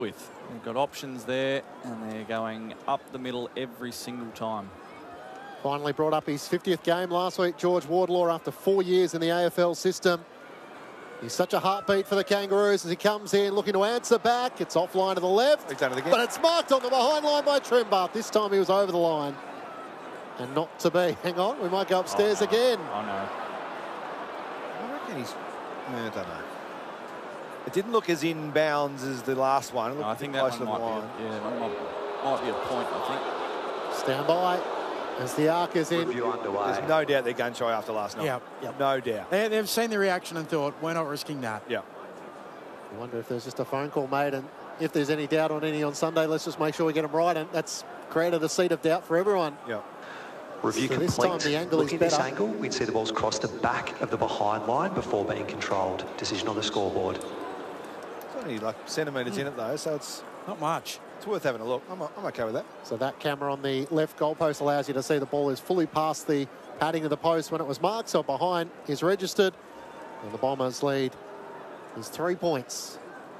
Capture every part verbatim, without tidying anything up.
with. They've got options there, and they're going up the middle every single time. Finally brought up his fiftieth game last week, George Wardlaw, after four years in the A F L system. He's such a heartbeat for the Kangaroos as he comes in looking to answer back. It's offline to the left, He's done it again. but it's marked on the behind line by Trimbutt. This time he was over the line. And not to be. Hang on, we might go upstairs oh, no. again. Oh, no. I reckon he's... I don't know. It didn't look as in bounds as the last one. It looked No, I think close that to one the might line. be, a, yeah, that might, might be a point, I think. Stand by as the arc is in. Review underway. There's no doubt they're gun shy after last night. Yep, yep. No doubt. They, they've seen the reaction and thought, we're not risking that. Yeah. I wonder if there's just a phone call made, and if there's any doubt on any on Sunday, let's just make sure we get them right. And that's created a seed of doubt for everyone. Yeah. Review So this complete. time the angle Looking is at this better. angle, we'd see the ball's crossed the back of the behind line before being controlled. Decision on the scoreboard. It's only like centimetres Mm. in it, though, so it's Not much. it's worth having a look. I'm, I'm okay with that. So that camera on the left goalpost allows you to see the ball is fully past the padding of the post when it was marked. So behind is registered. And the Bombers lead is three points.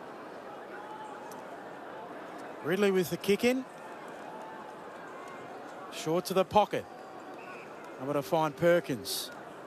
Ridley with the kick in. Short to the pocket. Able to find Perkins.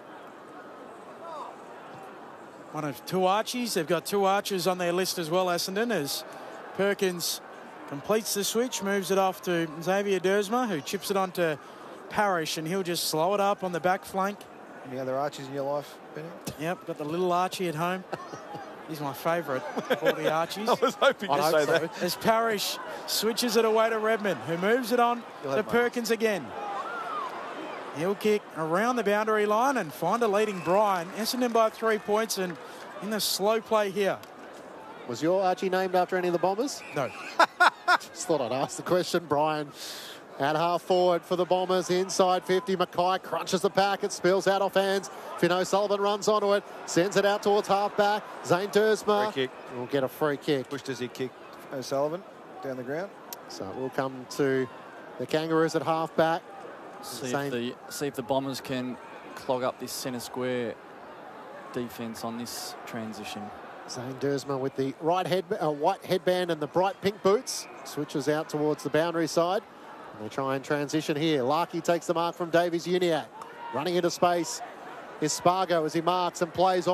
One of two Archies. They've got two Archers on their list as well, Essendon, as Perkins completes the switch, moves it off to Xavier Dersma, who chips it onto Parrish, and he'll just slow it up on the back flank. Any other Archies in your life, Benny? Yep, got the little Archie at home. He's my favourite of all the Archies. I was hoping I to hope say so. that. As Parrish switches it away to Redmond, who moves it on You'll to have Perkins again. He'll kick around the boundary line and find a leading Brian. Essendon by three points and in the slow play here. Was your Archie named after any of the Bombers? No. Just thought I'd ask the question. Brian at half forward for the Bombers. Inside fifty. Mackay crunches the pack. It spills out off hands. Finn O'Sullivan runs onto it. Sends it out towards half back. Zane Dersma Free kick. will get a free kick. Pushed as he kicked O'Sullivan down the ground. So it will come to the Kangaroos at half back. See Same. if, the, see if the Bombers can clog up this centre square defence on this transition. Zane Dersma with the right head, uh, white headband and the bright pink boots. Switches out towards the boundary side. And they try and transition here. Larkey takes the mark from Davies Uniac. Running into space is Spargo as he marks and plays on.